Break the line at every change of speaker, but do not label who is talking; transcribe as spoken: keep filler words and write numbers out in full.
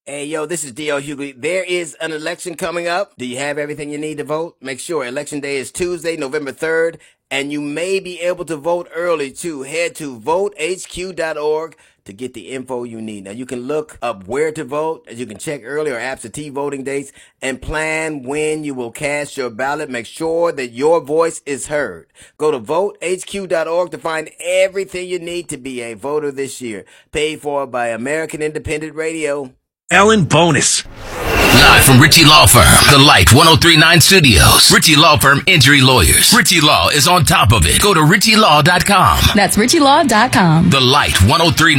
Hey, yo, this is D L Hughley. There is an election coming up. Do you have everything you need to vote? Make sure Election Day is Tuesday, November third, and you may be able to vote early, too. Head to vote H Q dot org to get the info you need. Now, you can look up where to vote, as you can check early or absentee voting dates, and plan when you will cast your ballot. Make sure that your voice is heard. Go to vote H Q dot org to find everything you need to be a voter this year. Paid for by American Independent Radio.
Ellen Bonus.
Live from Ritchie Law Firm, the Light one oh three point nine Studios. Ritchie Law Firm Injury Lawyers. Ritchie Law is on top of it. Go to Ritchie Law dot com.
That's Ritchie Law dot com.
The Light one oh three point nine.